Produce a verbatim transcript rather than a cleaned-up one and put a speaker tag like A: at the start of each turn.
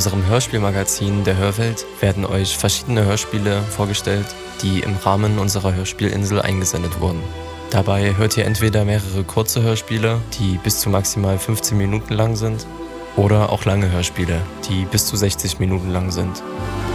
A: unserem Hörspielmagazin der Hörwelt werden euch verschiedene Hörspiele vorgestellt, die im Rahmen unserer Hörspielinsel eingesendet wurden. Dabei hört ihr entweder mehrere kurze Hörspiele, die bis zu maximal fünfzehn Minuten lang sind, oder auch lange Hörspiele, die bis zu sechzig Minuten lang sind.